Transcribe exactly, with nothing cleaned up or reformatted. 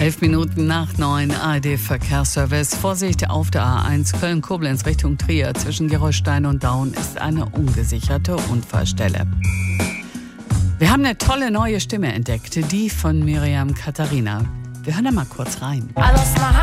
Elf Minuten nach neun, A R D-Verkehrsservice. Vorsicht auf der A eins Köln-Koblenz Richtung Trier. Zwischen Gerolstein und Daun ist eine ungesicherte Unfallstelle. Wir haben eine tolle neue Stimme entdeckt, die von Miriam Katharina. Wir hören da mal kurz rein.